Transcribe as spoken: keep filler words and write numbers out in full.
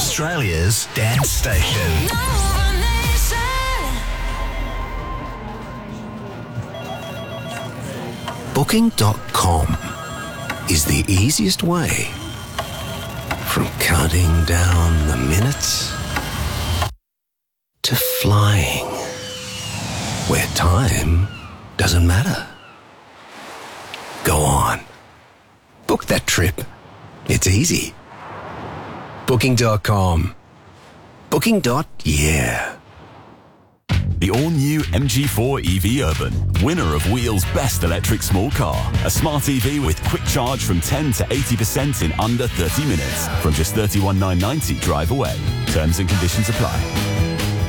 Australia's dance station. Booking dot com is the easiest way from counting down the minutes to flying where time doesn't matter. Go on. Book that trip. It's easy. Booking dot com. Booking. Yeah. The all-new M G four E V Urban, winner of Wheel's Best Electric Small Car. A smart E V with quick charge from ten to eighty percent in under thirty minutes. From just thirty-one thousand nine hundred ninety drive away. Terms and conditions apply.